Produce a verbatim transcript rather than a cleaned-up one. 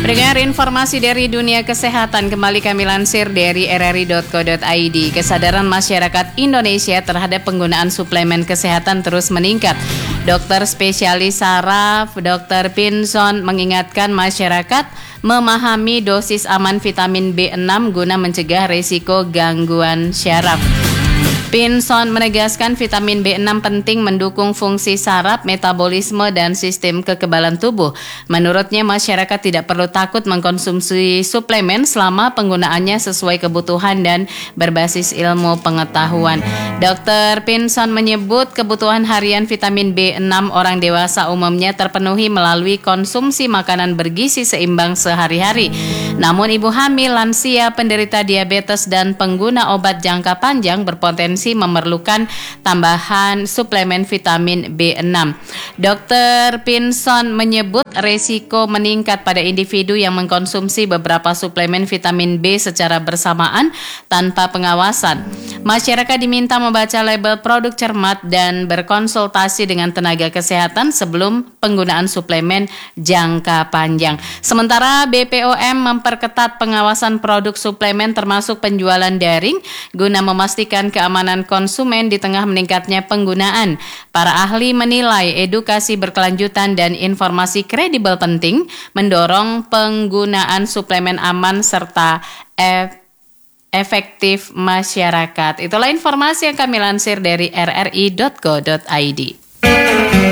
Pendengar, informasi dari dunia kesehatan kembali kami lansir dari r r i dot co dot i d. Kesadaran masyarakat Indonesia terhadap penggunaan suplemen kesehatan terus meningkat. Dokter spesialis saraf Dokter Pinson mengingatkan masyarakat memahami dosis aman vitamin B enam guna mencegah risiko gangguan syaraf. Pinson menegaskan vitamin B enam penting mendukung fungsi saraf, metabolisme, dan sistem kekebalan tubuh. Menurutnya, masyarakat tidak perlu takut mengkonsumsi suplemen selama penggunaannya sesuai kebutuhan dan berbasis ilmu pengetahuan. Dokter Pinson menyebut kebutuhan harian vitamin B enam orang dewasa umumnya terpenuhi melalui konsumsi makanan bergizi seimbang sehari-hari. Namun ibu hamil, lansia, penderita diabetes, dan pengguna obat jangka panjang berpotensi memerlukan tambahan suplemen vitamin B enam. Dokter Pinson menyebut resiko meningkat pada individu yang mengkonsumsi beberapa suplemen vitamin B secara bersamaan tanpa pengawasan. Masyarakat diminta membaca label produk cermat dan berkonsultasi dengan tenaga kesehatan sebelum penggunaan suplemen jangka panjang. Sementara B P O M memperketat pengawasan produk suplemen termasuk penjualan daring guna memastikan keamanan konsumen di tengah meningkatnya penggunaan. Para ahli menilai edukasi berkelanjutan dan informasi kredibel penting mendorong penggunaan suplemen aman serta efektif efektif masyarakat. Itulah informasi yang kami lansir dari r r i dot co dot i d.